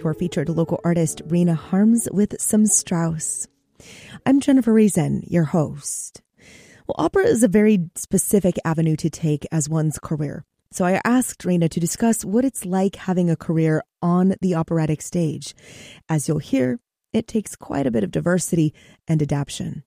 your featured local artist, Rena Harms, with some Strauss. I'm Jennifer Reason, your host. Well, opera is a very specific avenue to take as one's career. So I asked Rena to discuss what it's like having a career on the operatic stage. As you'll hear, it takes quite a bit of diversity and adaptation.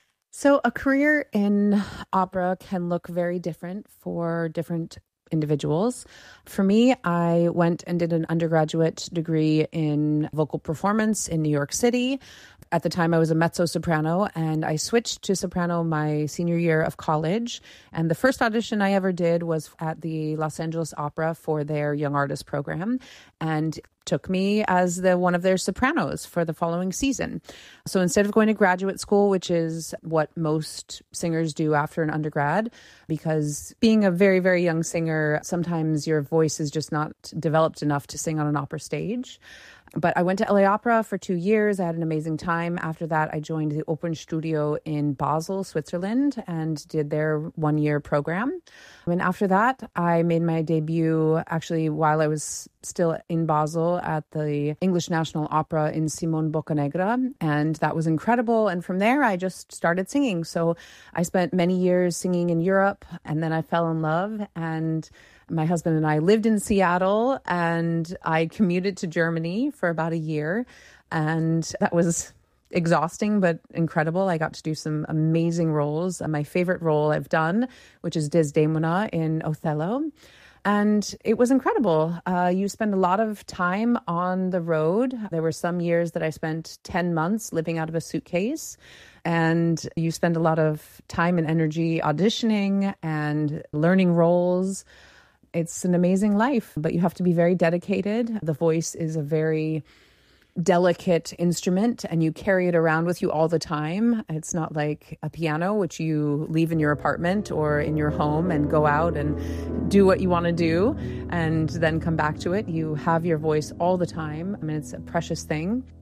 So a career in opera can look very different for different individuals. For me, I went and did an undergraduate degree in vocal performance in New York City. At the time, I was a mezzo-soprano, and I switched to soprano my senior year of college. And the first audition I ever did was at the Los Angeles Opera for their Young Artist program, and took me as one of their sopranos for the following season. So instead of going to graduate school, which is what most singers do after an undergrad, because being a very, very young singer, sometimes your voice is just not developed enough to sing on an opera stage. But I went to LA Opera for 2 years. I had an amazing time. After that, I joined the Opernstudio in Basel, Switzerland, and did their 1-year program. And after that, I made my debut actually while I was still in Basel at the English National Opera in Simon Boccanegra. And that was incredible. And from there, I just started singing. So I spent many years singing in Europe, and then I fell in love. And my husband and I lived in Seattle, and I commuted to Germany for about a year. And that was exhausting, but incredible. I got to do some amazing roles. My favorite role I've done, which is Desdemona in Othello. And it was incredible. You spend a lot of time on the road. There were some years that I spent 10 months living out of a suitcase. And you spend a lot of time and energy auditioning and learning roles. It's an amazing life, but you have to be very dedicated. The voice is a very delicate instrument, and you carry it around with you all the time. It's not like a piano, which you leave in your apartment or in your home and go out and do what you want to do and then come back to it. You have your voice all the time. I mean, it's a precious thing.